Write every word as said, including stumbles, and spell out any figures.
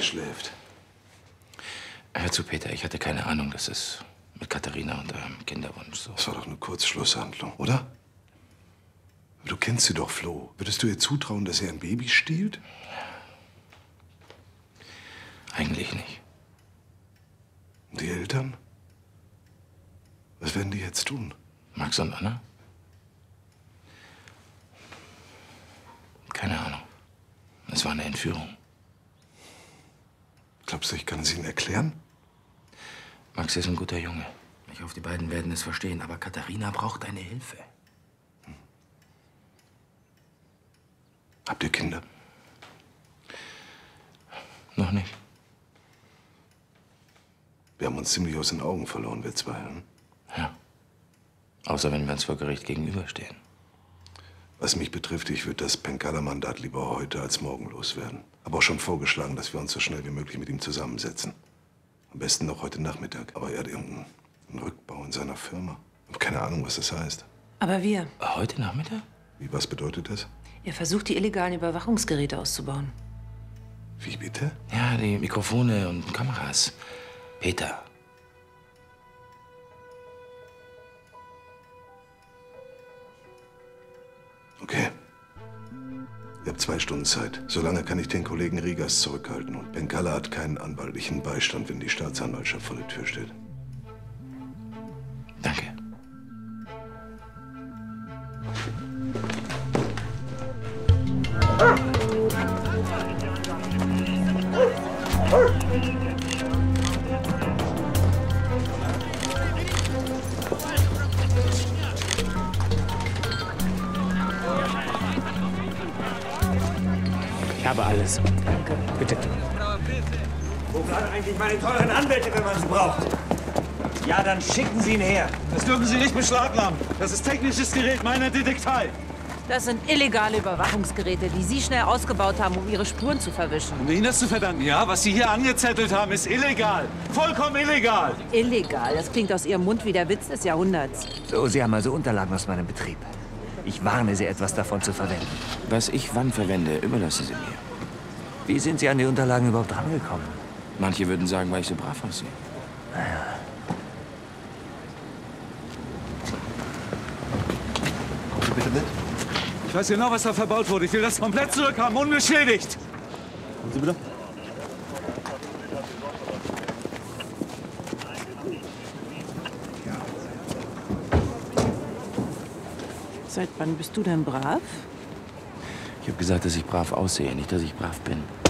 schläft. Hör zu, Peter, ich hatte keine Ahnung, dass es mit Katharina und eurem Kinderwunsch so... Das war doch eine Kurzschlusshandlung, oder? Du kennst sie doch, Flo. Würdest du ihr zutrauen, dass sie ein Baby stiehlt? Eigentlich nicht. Und die Eltern? Was werden die jetzt tun? Max und Anna? Keine Ahnung. Es war eine Entführung. Glaubst du, ich kann es ihnen erklären? Max ist ein guter Junge. Ich hoffe, die beiden werden es verstehen. Aber Katharina braucht deine Hilfe. Hm. Habt ihr Kinder? Noch nicht. Wir haben uns ziemlich aus den Augen verloren, wir zwei. Hm? Ja. Außer wenn wir uns vor Gericht gegenüberstehen. Was mich betrifft, ich würde das Penkala-Mandat lieber heute als morgen loswerden. Habe auch schon vorgeschlagen, dass wir uns so schnell wie möglich mit ihm zusammensetzen. Am besten noch heute Nachmittag. Aber er hat irgendeinen Rückbau in seiner Firma. Ich habe keine Ahnung, was das heißt. Aber wir? Heute Nachmittag? Wie, was bedeutet das? Er versucht, die illegalen Überwachungsgeräte auszubauen. Wie bitte? Ja, die Mikrofone und Kameras. Peter. Okay. Ihr habt zwei Stunden Zeit. Solange kann ich den Kollegen Rigas zurückhalten. Und Penkala hat keinen anwaltlichen Beistand, wenn die Staatsanwaltschaft vor der Tür steht. Danke. Ich habe alles. Danke. Bitte. Wo bleiben eigentlich meine teuren Anwälte, wenn man sie braucht? Ja, dann schicken Sie ihn her. Das dürfen Sie nicht beschlagnahmen. Das ist technisches Gerät meiner Detektei. Das sind illegale Überwachungsgeräte, die Sie schnell ausgebaut haben, um Ihre Spuren zu verwischen. Um Ihnen das zu verdanken, ja? Was Sie hier angezettelt haben, ist illegal. Vollkommen illegal. Illegal? Das klingt aus Ihrem Mund wie der Witz des Jahrhunderts. So, Sie haben also Unterlagen aus meinem Betrieb. Ich warne Sie, etwas davon zu verwenden. Was ich wann verwende, überlassen Sie mir. Wie sind Sie an die Unterlagen überhaupt rangekommen? Manche würden sagen, weil ich so brav aussehe. Naja. Kommen Sie bitte mit. Ich weiß genau, was da verbaut wurde. Ich will das komplett zurückhaben, unbeschädigt. Kommen Sie bitte. Seit wann bist du denn brav? Ich habe gesagt, dass ich brav aussehe, nicht, dass ich brav bin.